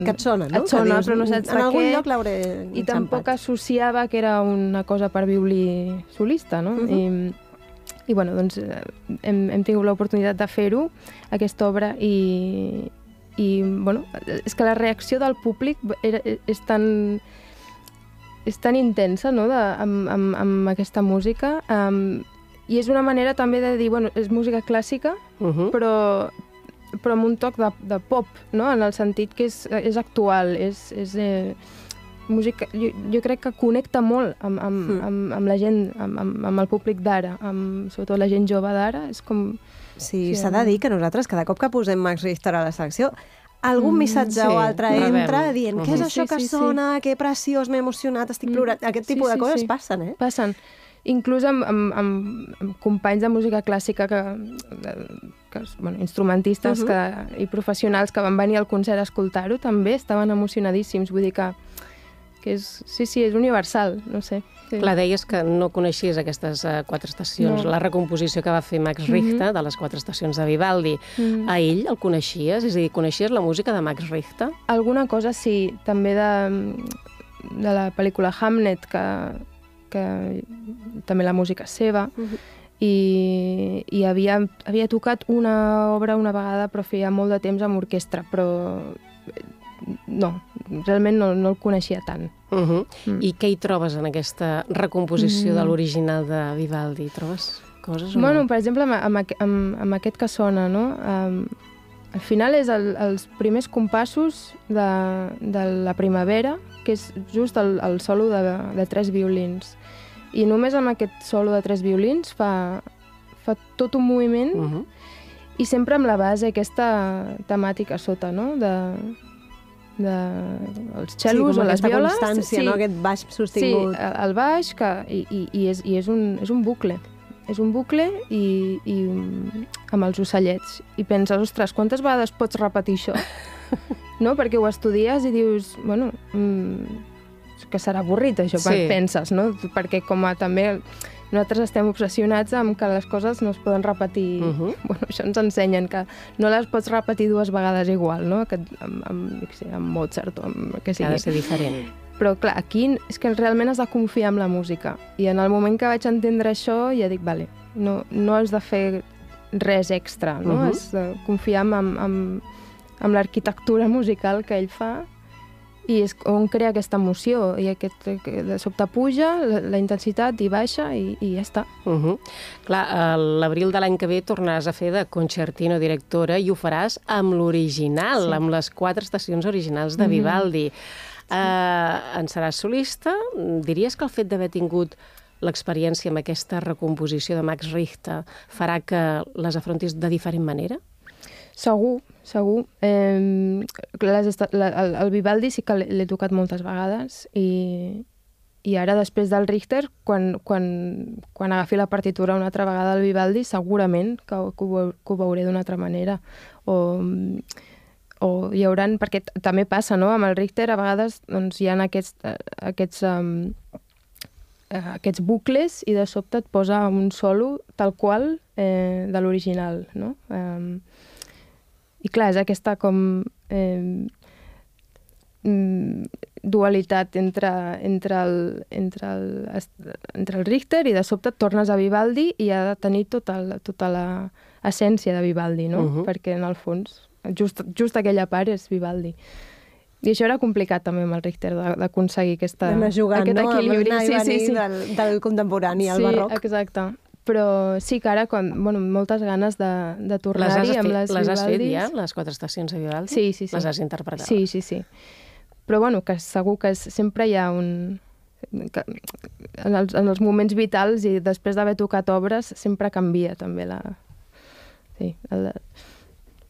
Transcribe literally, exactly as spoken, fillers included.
Que et sona, no? Et sona, dius, però no saps de què. En algun lloc l'hauré I tampoc associava que era una cosa per violí solista, no? Uh -huh. I, I, bueno, doncs hem, hem tingut l'oportunitat de fer-ho, aquesta obra, i, i, bueno, és que la reacció del públic era, és tan... és tan intensa, no?, de, amb, amb, amb aquesta música, um, i és una manera també de dir, bueno, és música clàssica, uh -huh. però, però amb un toc de, de pop, no?, en el sentit que és, és actual, és, és eh, música, jo, jo crec que connecta molt amb, amb, mm. amb, amb la gent, amb, amb, amb el públic d'ara, amb, sobretot la gent jove d'ara, és com... Sí, s'ha de dir que nosaltres, cada cop que posem Max Richter a la secció, algun missatge sí, o altre entra rebem. dient, Uh-huh. què és això Sí, que sí, sona, que preciós, m'he emocionat, estic plorant. Aquest tipus sí, de coses sí. passen, eh? Passen. Inclús amb, amb, amb, amb companys de música clàssica, que, que, bueno, instrumentistes uh -huh. que, i professionals que van venir al concert a escoltar-ho, també estaven emocionadíssims. Vull dir que, que és, sí, sí, és universal, no sé. Sí. Clar, deies que no coneixies aquestes uh, quatre estacions, no. La recomposició que va fer Max Richter mm -hmm. de les quatre estacions de Vivaldi. Mm -hmm. A ell el coneixies? És a dir, coneixies la música de Max Richter? Alguna cosa sí, també de, de la pel·lícula Hamlet, que, que també la música és seva, mm -hmm. i, i havia, havia tocat una obra una vegada, però feia molt de temps amb orquestra, però no, realment no, no el coneixia tant. Uh -huh. mm. I què hi trobes en aquesta recomposició mm. de l'original de Vivaldi? Trobes coses o bueno, no? Per exemple, amb, amb, amb, amb aquest que sona, no? Um, al final és el, els primers compassos de, de la primavera, que és just el, el solo de, de tres violins. I només amb aquest solo de tres violins fa, fa tot un moviment uh -huh. i sempre amb la base aquesta temàtica sota, no? De... de els xelos sí, o les violes. Constància, sí, no? Aquest baix sostingut. Sí, el baix, que, i, i, i, és, i és, un, és un bucle. És un bucle i, i amb els ocellets. I penses, ostres, quantes vegades pots repetir això? No? Perquè ho estudies i dius, bueno, mmm, que serà avorrit això, sí. Penses, no? Perquè com a també... Nosaltres estem obsessionats amb que les coses no es poden repetir. Uh -huh. Bueno, això ens ensenyen, que no les pots repetir dues vegades igual, no? Que amb, amb, amb Mozart o amb el que sigui. Ha de ser diferent. Però, clar, aquí és que realment has de confiar en la música. I en el moment que vaig entendre això, ja dic, vale, no, no has de fer res extra, no? Uh -huh. Has de confiar en, en, en l'arquitectura musical que ell fa, i és on crea aquesta emoció, i aquest, de sobte puja, la, la intensitat i baixa, i, i ja està. Uh -huh. Clar, l'abril de l'any que ve tornaràs a fer de concertino directora i ho faràs amb l'original, sí. Amb les quatre estacions originals de Vivaldi. Uh -huh. uh, en seràs solista? Diries que el fet d'haver tingut l'experiència amb aquesta recomposició de Max Richter farà que les afrontis de diferent manera? Segur, segur. Eh, les, la, el, el Vivaldi sí que l'he tocat moltes vegades, i, i ara, després del Richter, quan, quan, quan agafi la partitura una altra vegada del Vivaldi, segurament que, que, ho, que ho veuré d'una altra manera. O, o hi haurà... Perquè també passa, no?, amb el Richter, a vegades doncs, hi ha aquests, aquests, um, aquests bucles, i de sobte et posa un solo tal qual eh, de l'original, no? Um, I clar, és aquesta com eh, dualitat entre, entre, el, entre, el, entre el Richter, i de sobte et tornes a Vivaldi i ha de tenir tota, tota l'essència de Vivaldi, no? Uh-huh. Perquè en el fons, just, just aquella part és Vivaldi. I això era complicat també amb el Richter, d'aconseguir aquesta, jugant, aquest no? equilibri. Sí, sí, sí. Del, del contemporani al sí, barroc. Sí, exacte. Però sí que ara, quan, bueno, moltes ganes de, de tornar-hi amb les Vivaldis. Les has fet ja, les quatre estacions de Vivaldi? Sí, sí, sí. Les has interpretat? Sí, sí, sí. Però bueno, que segur que sempre hi ha un... Que en, els, en els moments vitals i després d'haver tocat obres sempre canvia també la... Sí, el,